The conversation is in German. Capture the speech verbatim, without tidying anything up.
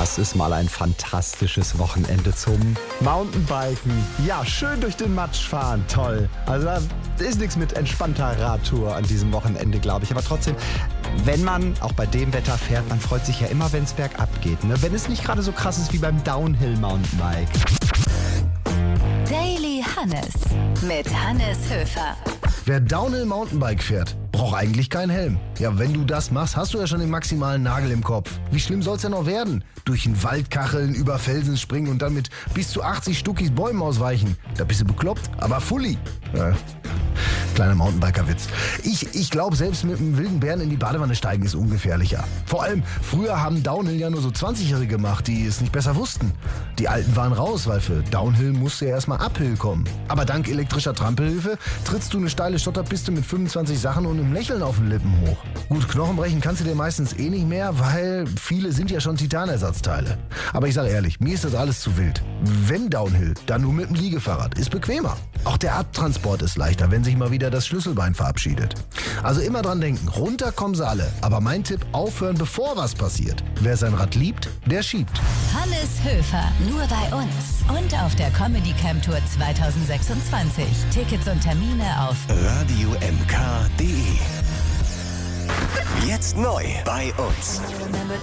Das ist mal ein fantastisches Wochenende zum Mountainbiken. Ja, schön durch den Matsch fahren, toll. Also da ist nichts mit entspannter Radtour an diesem Wochenende, glaube ich. Aber trotzdem, wenn man auch bei dem Wetter fährt, man freut sich ja immer, wenn es bergab geht. Ne? Wenn es nicht gerade so krass ist wie beim Downhill-Mountainbike. Daily Hannes mit Hannes Höfer. Wer Downhill-Mountainbike fährt, braucht eigentlich keinen Helm. Ja, wenn du das machst, hast du ja schon den maximalen Nagel im Kopf. Wie schlimm soll's denn noch werden? Durch den Wald kacheln, über Felsen springen und dann mit bis zu achtzig Stuckis Bäumen ausweichen. Da bist du bekloppt, aber fully. Ja. Kleiner Mountainbiker-Witz. Ich, ich glaube, selbst mit einem wilden Bären in die Badewanne steigen ist ungefährlicher. Vor allem, früher haben Downhill ja nur so zwanzigjährige gemacht, die es nicht besser wussten. Die Alten waren raus, weil für Downhill musste ja erstmal Uphill kommen. Aber dank elektrischer Trampelhilfe trittst du eine steile Schotterpiste mit fünfundzwanzig Sachen und einem Lächeln auf den Lippen hoch. Gut, Knochenbrechen kannst du dir meistens eh nicht mehr, weil viele sind ja schon Titanersatzteile. Aber ich sage ehrlich, mir ist das alles zu wild. Wenn Downhill, dann nur mit dem Liegefahrrad. Ist bequemer. Auch der Abtransport ist leichter, wenn sich mal wieder das Schlüsselbein verabschiedet. Also immer dran denken, runter kommen sie alle. Aber mein Tipp, aufhören, bevor was passiert. Wer sein Rad liebt, der schiebt. Hannes Höfer, nur bei uns. Und auf der Comedy Camp Tour zwanzig sechsundzwanzig. Tickets und Termine auf radio m k punkt d e. Jetzt neu bei uns.